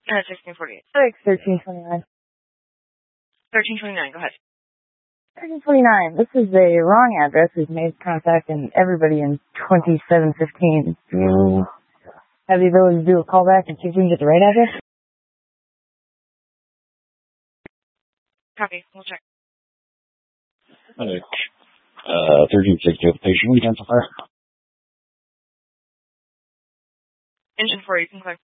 1648. 1329. 1329, go ahead. 1329. This is a wrong address. We've made contact and everybody in 2715. Do you have the ability to do a callback and see if we can get the right address? Copy. We'll check. Okay. 1360, patient, we identify. Engine 4, you can clear.